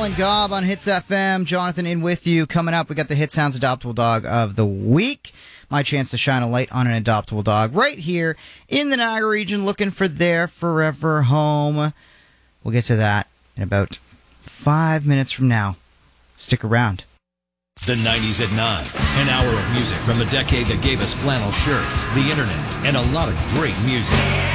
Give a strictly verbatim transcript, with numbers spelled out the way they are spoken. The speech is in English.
Alan Gobb on Hits F M. Jonathan in with you. Coming up, we got the Hit Sounds Adoptable Dog of the Week. My chance to shine a light on an adoptable dog right here in the Niagara region, looking for their forever home. We'll get to that in about five minutes from now. Stick around. The nineties at nine. An hour of music from the decade that gave us flannel shirts, the internet, and a lot of great music.